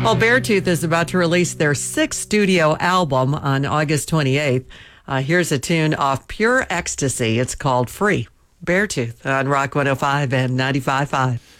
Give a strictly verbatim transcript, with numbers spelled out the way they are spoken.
Well, Beartooth is about to release their sixth studio album on August twenty-eighth. Uh, here's a tune off Pure Ecstasy. It's called Free. Beartooth on Rock one oh five and ninety-five point five.